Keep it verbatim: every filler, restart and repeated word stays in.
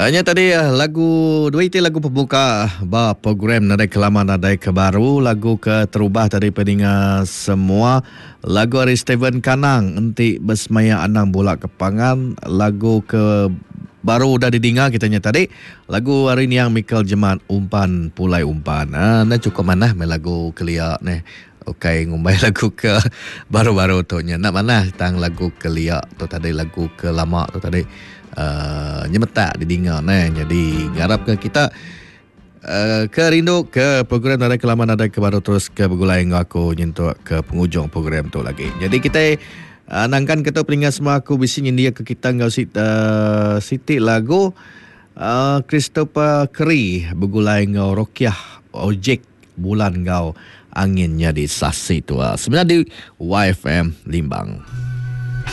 Hanya tadi ah, lagu dua itu lagu pembuka bah program nadai kelama nadai kebaru, lagu ke terubah dari pendengar semua, lagu dari Steven Kanang enti bersemaya anang bola kepangan, lagu ke baru dah didengar kitanya tadi, lagu hari ni yang Michael Jemat umpan pulai umpan. Ah, nah cukup mana me lagu kelia ni. Okey, ngumbai lagu ke baru-baru tu nya. Nak mana tang lagu kelia tu tadi, lagu ke lama tu tadi. Uh, nyemetak didengar nah. Jadi ngarap ke kita uh, ke rindu ke program nadai kelaman nadai ke baru terus ke bergulai dengan aku nyentuh ke penghujung program tu lagi. Jadi kita uh, nangkan kita peningat semua aku bising dia ke kita ngau sit uh, siti lagu uh, Christopher Curry bergulai ngau Rokiah Ojek bulan ngau anginnya di sasi tua. Sebenarnya di Y F M Limbang.